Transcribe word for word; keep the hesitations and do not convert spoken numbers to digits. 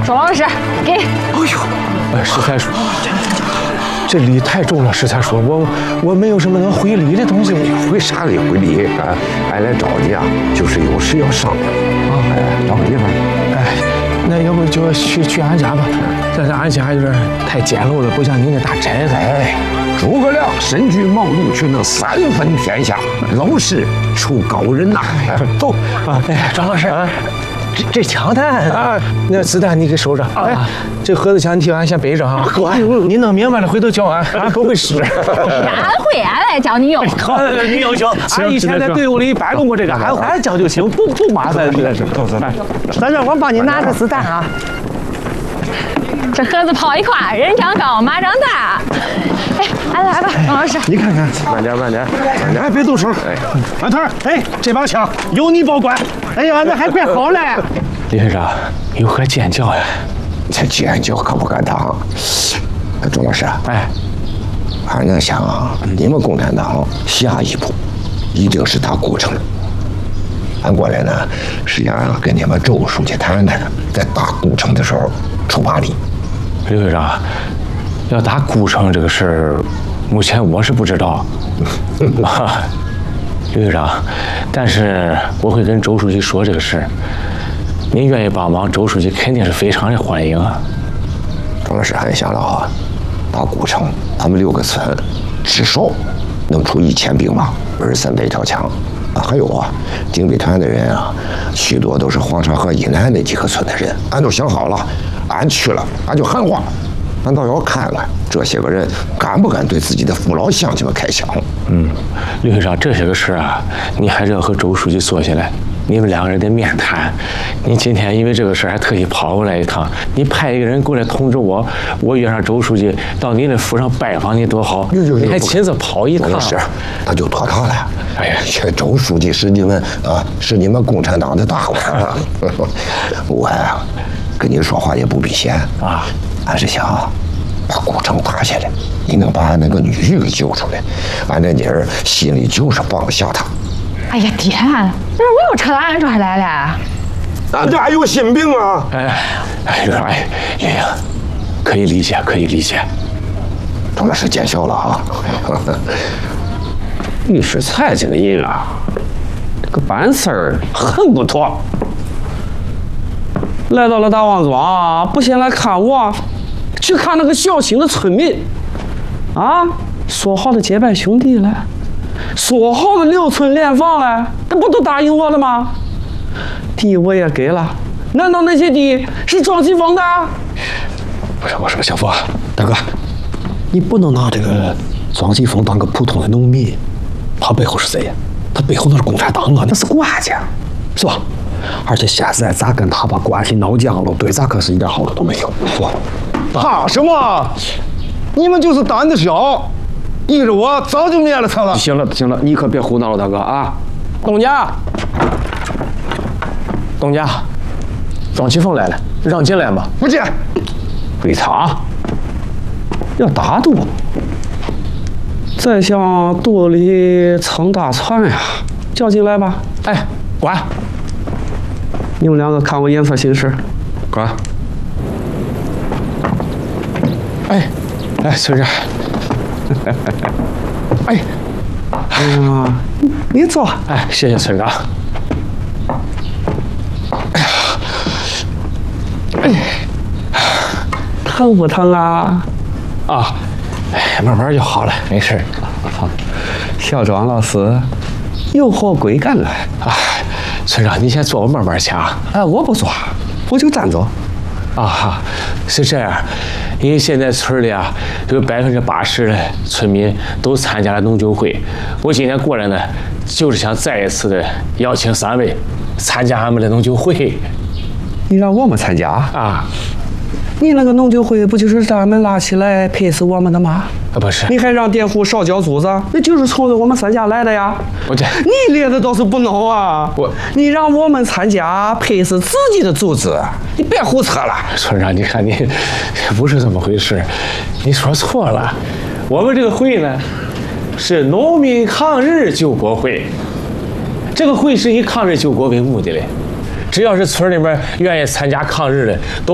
周老师，给。哎呦，哎，食材叔，这礼太重了，食材叔，我我没有什么能回礼的东西。 回啥礼回礼啊？俺来找你啊，就是有事要商量啊。哎，找个地方。 哎，那要不就去去俺家吧？这是俺家有点太简陋了，不像您那大宅子。 哎，诸葛亮身居茅庐，却能三分天下，老师出高人呐！ 走啊！哎，张老师。啊这这枪弹啊，那子弹你给收着。哎，这盒子枪你替俺先背着啊。哎呦，你弄明白了，回头教俺，俺不会使。 俺会，俺来教你用。 好，你有教。俺以前在队伍里摆弄过这个，俺俺教就行，不不麻烦。这是。咱这我帮你拿着子弹啊。 这盒子抛一块，人长高，马长大。哎，俺来吧，王老师。 你看看， 慢点，慢点，慢点， 哎，别动手。哎，老头儿，哎，这把枪由你保管。哎呀，那还怪好嘞。李队长，有何见教呀？ 这见教可不敢当。钟老师， 哎， 俺在想啊，你们共产党下一步一定是打古城。俺过来呢，是想跟你们周书记谈谈，在打古城的时候出把力。 李队长，要打古城这个事儿，目前我是不知道。啊，李队长，但是我会跟周书记说这个事儿。您愿意帮忙，周书记肯定是非常的欢迎啊。 钟老师还想了啊，打古城，咱们六个村至少能出一千兵马，二十三百条枪。啊，还有啊，警备团的人啊，许多都是黄沙河以南那几个村的人，俺都想好了，俺去了，俺就喊话，俺倒要看了这些个人敢不敢对自己的父老乡亲们开枪。 嗯，李队长，这些个事啊，你还是要和周书记坐下来，你们两个人得面谈。你今天因为这个事还特意跑过来一趟，你派一个人过来通知我，我约上周书记到您的府上拜访你多好，你还亲自跑一趟。 是，那就妥当了。哎呀，这周书记是你们啊，是你们共产党的大腕啊。我呀，跟你说话也不避嫌啊，俺是想把古城打下来，你能把俺那个女婿给救出来，俺这妮儿心里就是放不下他。 哎呀，爹，这我又扯到俺这儿来了。 俺这还有心病啊！ 哎哎，刘长，哎，莹莹，可以理解，可以理解。 钟老师见笑了啊！ 于世才这个人啊，这个办事儿很不妥。来到了大王庄，不先来看我，去看那个小兴的村民，啊，说好的结拜兄弟了，说好的六村联防了，这不都答应我了吗？地我也给了，难道那些地是庄启峰的？ 不是，我说小福，大哥，你不能拿这个庄启峰当个普通的农民，他背后是谁呀？他背后那是共产党啊，那是国家，是吧？而且现在咱跟他把关系闹僵了，对咱可是一点好处都没有。我怕什么？你们就是胆子小，依着我早就灭了他了。 行了行了，你可别胡闹了，大哥啊！东家， 东家，庄启峰来了，让进来吧。 不进。 为啥？要打赌？再向肚里撑大船呀！叫进来吧。哎，管！你们两个看我眼色行事，管！ 哎，哎，村长，哎， 哎呀，你坐。 哎，谢谢村长。哎呀，哎， 疼不疼啊？ 啊，哎，慢慢就好了，没事。 好，小庄老师有何贵干了？ 哎，村长，你先坐，我慢慢掐。 哎，我不坐，我就站着。 啊，是这样，因为现在村里啊，有百分之八十的村民都参加了农酒会。我今天过来呢，就是想再一次的邀请三位参加俺们的农酒会。 你让我们参加啊？ 你那个农酒会不就是咱们拉起来配死我们的吗？ 啊，不是。 你还让佃户少交租子，那就是冲着我们三家来的呀。 我这你列的倒是不孬啊！ 我你让我们参加配死自己的租子，你别胡扯了。 村长，你看你不是这么回事，你说错了。我们这个会呢，是农民抗日救国会。这个会是以抗日救国为目的的，只要是村里面愿意参加抗日的，都